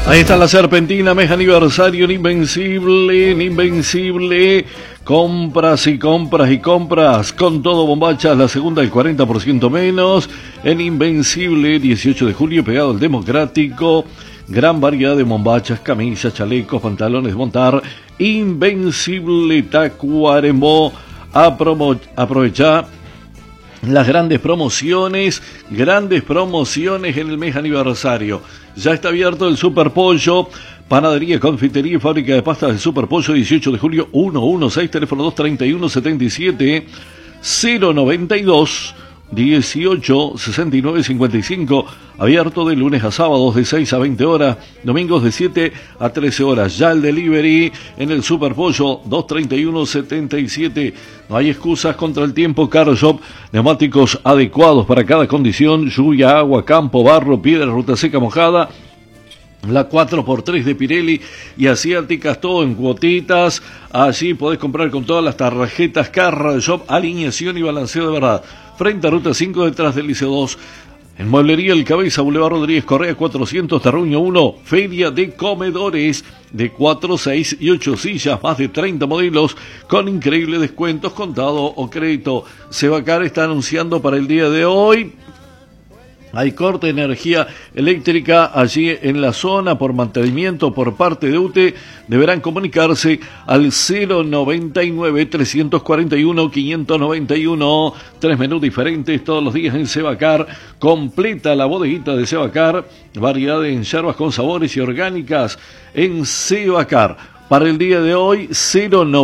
Ahí está la Serpentina, mes aniversario en Invencible. Compras y compras y compras. Con todo bombachas, la segunda del 40% menos. En Invencible, 18 de julio, pegado al Democrático. Gran variedad de bombachas, camisas, chalecos, pantalones de montar. Invencible Tacuarembó. Aprovecha las grandes promociones en el mes aniversario. Ya está abierto el Super Pollo, panadería, confitería y fábrica de pastas del Super Pollo, 18 de julio, 116, teléfono 231-77 092 18 69 55, abierto de lunes a sábados de 6 a 20 horas, domingos de 7 a 13 horas. Ya el delivery en el Super Pollo 231 77. No hay excusas contra el tiempo. Car Shop, neumáticos adecuados para cada condición: lluvia, agua, campo, barro, piedra, ruta seca, mojada. La 4x3 de Pirelli y asiáticas, todo en cuotitas. Allí podés comprar con todas las tarjetas Car Shop, alineación y balanceo de verdad. Frente a Ruta 5, detrás del Liceo 2. En Mueblería El Cabeza, Boulevard Rodríguez Correa 400, Terruño 1. Feria de comedores de 4, 6 y 8 sillas, más de 30 modelos con increíbles descuentos, contado o crédito. Sebacar está anunciando para el día de hoy: hay corte de energía eléctrica allí en la zona por mantenimiento por parte de UTE. Deberán comunicarse al 099-341-591. 3 menús diferentes todos los días en Sebacar. Completa la bodeguita de Sebacar. Variedad en yerbas con sabores y orgánicas en Sebacar. Para el día de hoy, 099.